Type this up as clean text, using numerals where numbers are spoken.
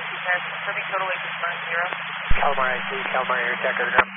Paris, confirming total weight is 0. Calamar IC, Calamar Air Attack, over.